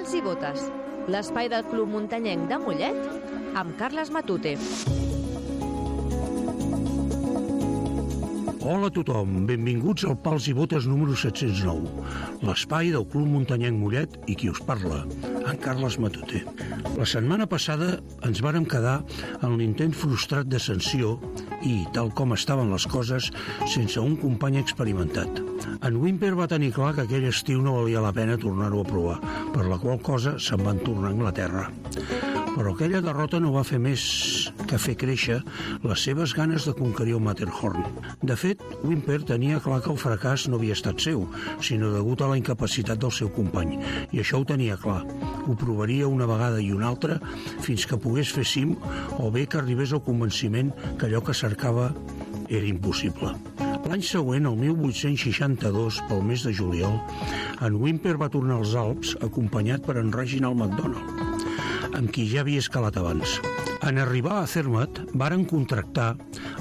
Pals i botes, l'espai del Club Muntanyenc de Mollet amb Carles Matute. Hola a tothom, benvinguts al Pals i Botes número 709, l'espai del Club Muntanyenc Mollet i qui us parla, en Carles Matute. La setmana passada ens vàrem quedar en l'intent frustrat d'ascensió i, tal com estaven les coses, sense un company experimentat. En Wimper va tenir clar que aquell estiu no valia la pena tornar-ho a provar, per la qual cosa se'n van tornar a Anglaterra. Però aquella derrota no va fer més que fer créixer les seves ganes de conquerir el Matterhorn. De fet, Wimper tenia clar que el fracàs no havia estat seu, sinó degut a la incapacitat del seu company, i això ho tenia clar. Ho provaria una vegada i una altra fins que pogués fer cim o bé que arribés al convenciment que allò que cercava era impossible. L'any següent, el 1862, pel mes de juliol, en Wimper va tornar als Alps acompanyat per en Reginald MacDonald, amb qui ja havia escalat abans. En arribar a Zermatt, varen contractar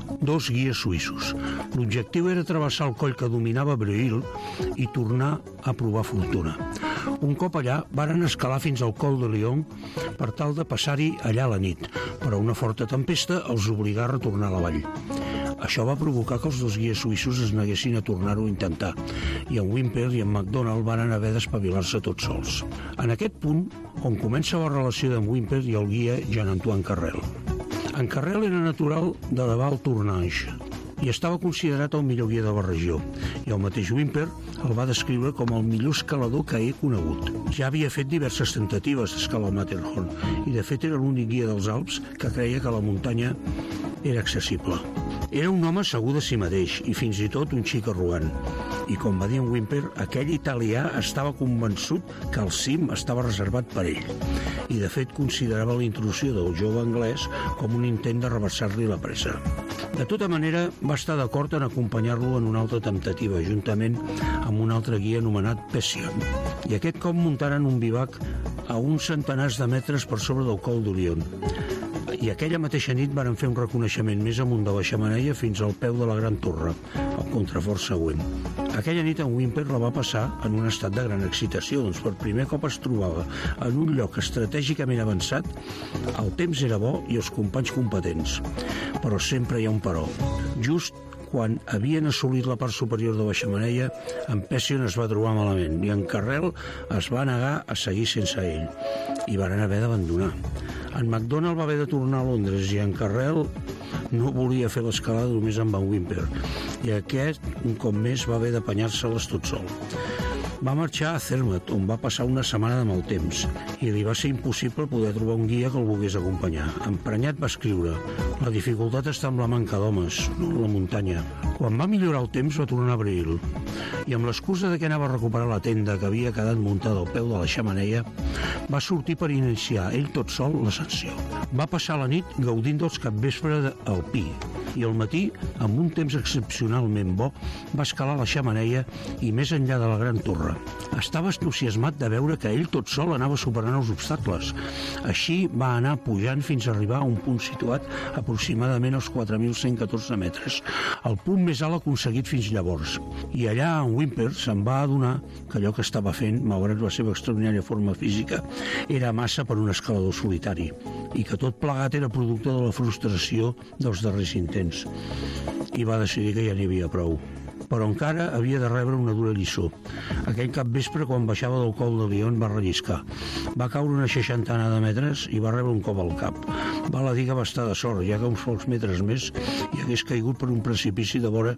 2 guies suïssos. L'objectiu era travessar el coll que dominava Breuil i tornar a provar fortuna. Un cop allà, varen escalar fins al Col de Lion per tal de passar-hi allà a la nit, però una forta tempesta els obligà a retornar a la vall. Això va provocar que els 2 guies suïssos es neguessin a tornar-ho a intentar, i en Wimper i en MacDonald varen haver d'espavilar-se tots sols. En aquest punt, on comença la relació d'en Wimper i el guia Jean-Antoine Carrel. En Carrel era natural de Val-Tournanche i estava considerat el millor guia de la regió, i el mateix Wimper el va descriure com el millor escalador que he conegut. Ja havia fet diverses tentatives d'escalar el Matterhorn i de fet era l'únic guia dels Alps que creia que la muntanya era accessible. Era un home segur de si mateix i fins i tot un xic arrogant. I com va dir en Wimper, aquell italià estava convençut que el cim estava reservat per ell. I de fet considerava la intrusió del jove anglès com un intent de rebaixar-li la pressa. De tota manera, va estar d'acord en acompanyar-lo en una altra temptativa, juntament amb un altre guia anomenat Pession. I aquest cop muntaren un bivac a uns centenars de metres per sobre del Col de Lion. I aquella mateixa nit varen fer un reconeixement més amunt de la xemeneia fins al peu de la Gran Torre, el contrafort següent. Aquella nit en Wimper la va passar en un estat de gran excitació, doncs per primer cop es trobava en un lloc estratègicament avançat, el temps era bo i els companys competents. Però sempre hi ha un però. Just quan havien assolit la part superior de la xemeneia, en Pession es va trobar malament i en Carrel es va negar a seguir sense ell i varen haver d'abandonar. En MacDonald va haver de tornar a Londres i en Carrel no volia fer l'escalada només amb en Wimper i aquest, un cop més, va haver d'apanyar-se-les tot sol. Va marxar a Zermatt, on va passar una setmana de mal temps, i li va ser impossible poder trobar un guia que el volgués acompanyar. Emprenyat va escriure: «La dificultat està en la manca d'homes, no en la muntanya». Quan va millorar el temps va tornar a Breuil, i amb l'excusa de que anava a recuperar la tenda que havia quedat muntada al peu de la xemeneia, va sortir per iniciar ell tot sol l'ascensió. Va passar la nit gaudint dels capvespre al Pi, i al matí, amb un temps excepcionalment bo, va escalar la xemeneia i més enllà de la Gran Torre. Estava entusiasmat de veure que ell tot sol anava superant els obstacles. Així va anar pujant fins a arribar a un punt situat aproximadament als 4.114 metres, el punt més alt aconseguit fins llavors. I allà en Wimper se'n va adonar que allò que estava fent, malgrat la seva extraordinària forma física, era massa per un escalador solitari i que tot plegat era producte de la frustració dels darrers intents. I va decidir que ja n'hi havia prou. Però encara havia de rebre una dura lliçó. Aquell capvespre, quan baixava del Col de Lion, va relliscar. Va caure una 60 de metres i va rebre un cop al cap. Val a dir que va estar de sort, ja que uns pocs metres més hi hagués caigut per un precipici de vora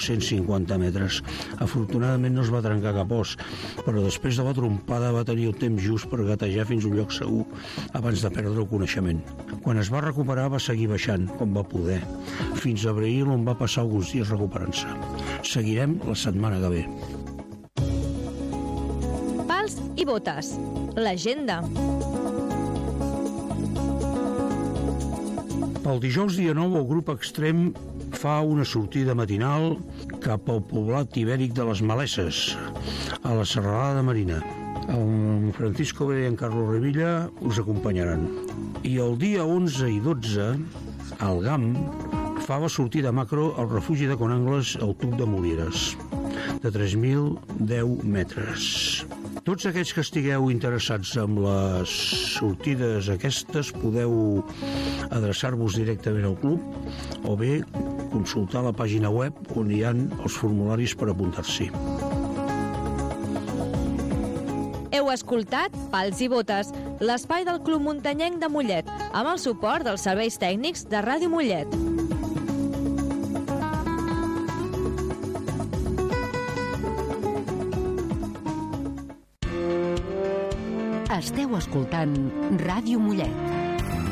250 metres. Afortunadament no es va trencar cap os, però després de la trompada va tenir el temps just per gatejar fins a un lloc segur abans de perdre el coneixement. Quan es va recuperar va seguir baixant, com va poder, fins a Breuil, on va passar alguns dies recuperant-se. Seguirem la setmana que ve. Pals i botes, l'agenda. El dijous dia 9 el grup Extrem fa una sortida matinal cap al poblat ibèric de les Malesses, a la serralada de Marina. El Francisco Bé i en Carlos Revilla us acompanyaran. I el dia 11 i 12 el GAM fa la sortida macro al refugi de Conangles al Tuc de Molieres, de 3.010 metres. Tots aquells que estigueu interessats en les sortides aquestes podeu adreçar-vos directament al club o bé consultar la pàgina web on hi ha els formularis per apuntar-s'hi. Heu escoltat Pals i Botes, l'espai del Club Muntanyenc de Mollet, amb el suport dels serveis tècnics de Ràdio Mollet. Esteu escoltant Ràdio Mollet.